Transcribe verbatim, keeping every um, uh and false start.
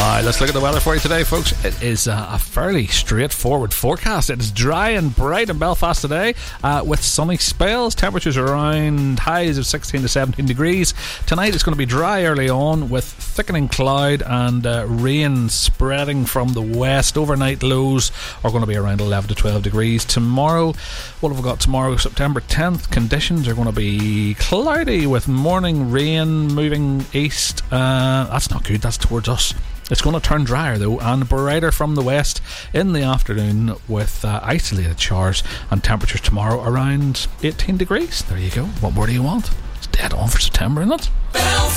Alright, let's look at the weather for you today, folks. It is uh, a fairly straightforward forecast. It is dry and bright in Belfast today, uh, with sunny spells. Temperatures around highs of sixteen to seventeen degrees. Tonight it's going to be dry early on, with thickening cloud and uh, rain spreading from the west. Overnight lows are going to be around eleven to twelve degrees. Tomorrow, what have we got tomorrow? September tenth. Conditions are going to be cloudy with morning rain moving east. Uh, that's not good. That's towards us. It's going to turn drier though, and brighter from the west in the afternoon, with uh, isolated showers, and temperatures tomorrow around eighteen degrees. There you go. What more do you want? It's dead on for September, isn't it?